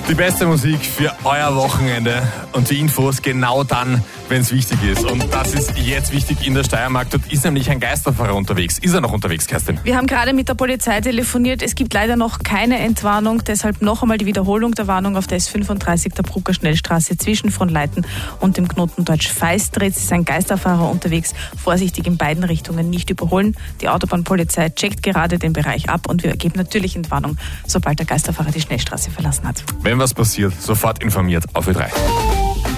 Die beste Musik für euer Wochenende und die Infos genau dann, wenn es wichtig ist. Und das ist jetzt wichtig in der Steiermark. Dort ist nämlich ein Geisterfahrer unterwegs. Ist er noch unterwegs, Kerstin? Wir haben gerade mit der Polizei telefoniert. Es gibt leider noch keine Entwarnung. Deshalb noch einmal die Wiederholung der Warnung auf der S35 der Brucker Schnellstraße zwischen Fronleiten und dem Knotendeutsch Feistritz. Es ist ein Geisterfahrer unterwegs. Vorsichtig in beiden Richtungen, nicht überholen. Die Autobahnpolizei checkt gerade den Bereich ab und wir geben natürlich Entwarnung, sobald der Geisterfahrer die Schnellstraße verlassen hat. Wenn was passiert, sofort informiert auf Ö3.